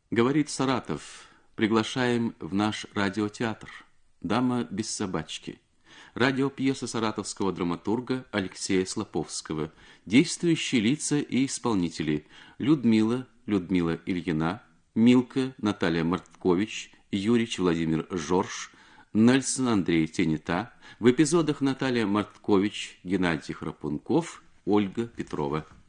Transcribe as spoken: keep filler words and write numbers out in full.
Говорит Саратов, приглашаем в наш радиотеатр «Дама без собачки». Радиопьеса саратовского драматурга Алексея Слоповского. Действующие лица и исполнители: Людмила, Людмила Ильина, Милка, Наталья Марткович, Юрич Владимир Жорж, Нельсон Андрей Тенета. В эпизодах Наталья Марткович, Геннадий Храпунков, Ольга Петрова.